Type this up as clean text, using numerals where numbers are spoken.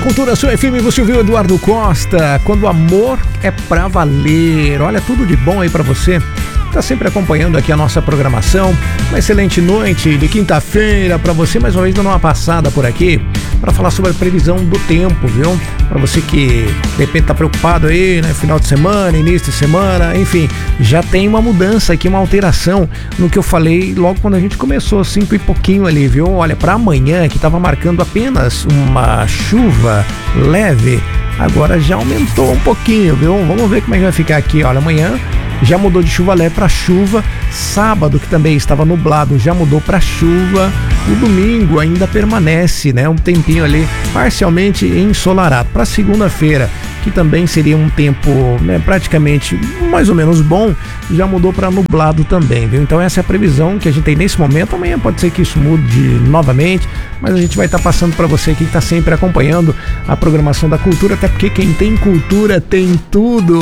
Cultura Sul FM, você ouviu Eduardo Costa, Quando o Amor é Pra Valer. Olha, tudo de bom aí pra você. Tá sempre acompanhando aqui a nossa programação. Uma excelente noite de quinta-feira pra você, mais uma vez dando uma passada por aqui para falar sobre a previsão do tempo, viu? Para você que de repente tá preocupado aí, né? Final de semana, início de semana, enfim, já tem uma mudança aqui, uma alteração no que eu falei logo quando a gente começou, 5 e pouquinho ali, viu? Olha, para amanhã, que tava marcando apenas uma chuva leve, agora já aumentou um pouquinho, viu? Vamos ver como é que vai ficar aqui, olha, amanhã já mudou de chuva leve para chuva. Sábado, que também estava nublado, já mudou para chuva. O domingo ainda permanece, né? Um tempinho ali parcialmente ensolarado. Para segunda-feira, que também seria um tempo, né, praticamente mais ou menos bom, já mudou para nublado também, viu? Então essa é a previsão que a gente tem nesse momento. Amanhã pode ser que isso mude novamente, mas a gente vai estar passando para você que está sempre acompanhando a programação da cultura, até porque quem tem cultura tem tudo.